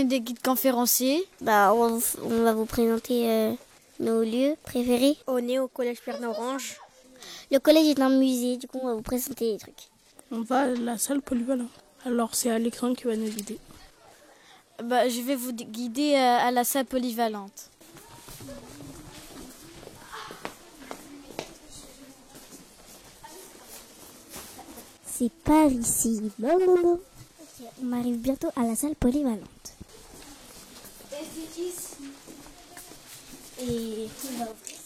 est des guides conférenciers. On va vous présenter nos lieux préférés. On est au collège Pierre-Orange. Le collège est un musée, du coup on va vous présenter des trucs. On va à la salle polyvalente. Alors c'est Alexandre qui va nous guider. Je vais vous guider à la salle polyvalente. C'est par ici. Okay. On arrive bientôt à la salle polyvalente. Et c'est ici. Et on va ouvrir.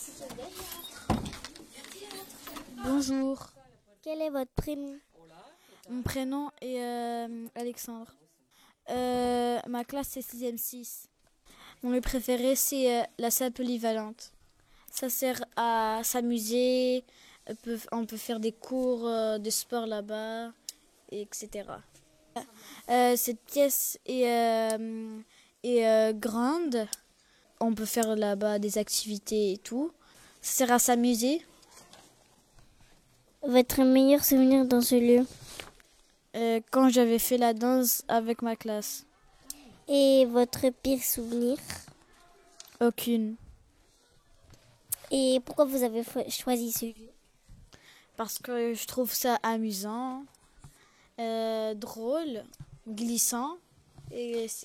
Bonjour. Quel est votre prénom? Mon prénom est Alexandre. Ma classe c'est 6e 6. Mon lieu préféré c'est la salle polyvalente. Ça sert à s'amuser, on peut faire des cours de sport là-bas, etc. Cette pièce est grande, on peut faire là-bas des activités et tout. Ça sert à s'amuser. Votre meilleur souvenir dans ce lieu? Quand j'avais fait la danse avec ma classe. Et votre pire souvenir? Aucune. Et pourquoi vous avez choisi ce lieu? Parce que je trouve ça amusant, drôle, glissant et